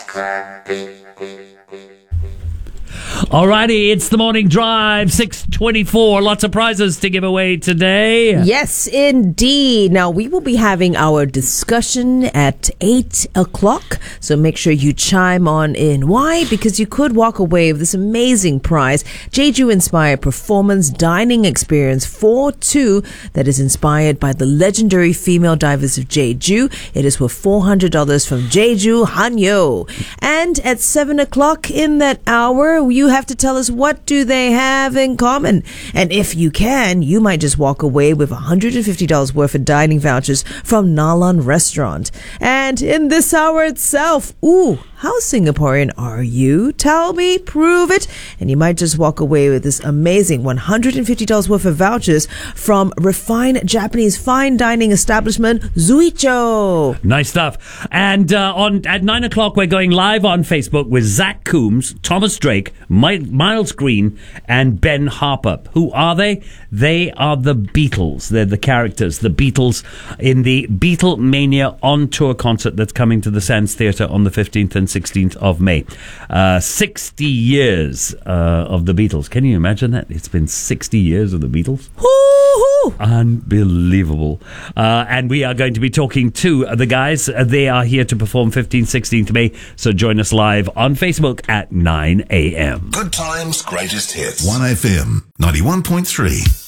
Alrighty, it's the morning drive, 6:24. Lots of prizes to give away today. Yes, indeed. Now, we will be having our discussion at 8 o'clock, so make sure you chime on in. Why? Because you could walk away with this amazing prize, Jeju-inspired performance dining experience for two that is inspired by the legendary female divers of Jeju. It is worth $400 from Jeju Hanyo. And at 7 o'clock in that hour, you have to tell us what do they have in common. And if you can, you might just walk away with $150 worth of dining vouchers from Nalan Restaurant. And in this hour itself, how Singaporean are you? Tell me, prove it. And you might just walk away with this amazing $150 worth of vouchers from refined Japanese fine dining establishment Zuicho. Nice stuff. And at 9 o'clock, we're going live on Facebook with Zach Coombs, Thomas Drake, Miles Green, and Ben Harper. Who are they? They are the Beatles. They're the characters. The Beatles in the Beatlemania on tour concert that's coming to the Sands Theatre on the 15th and 16th of May. 60 years of the Beatles. Can you imagine that? It's been 60 years of the Beatles. Woo-hoo! Unbelievable. And we are going to be talking to the guys. They are here to perform 15th, 16th May. So join us live on Facebook at 9 a.m. Good times, greatest hits. 1FM 91.3.